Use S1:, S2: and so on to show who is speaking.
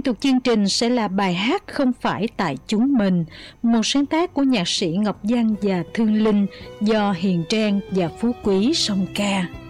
S1: Tiếp tục chương trình sẽ là bài hát Không Phải Tại Chúng Mình, một sáng tác của nhạc sĩ Ngọc Giang và Thương Linh do Hiền Trang và Phú Quý song ca.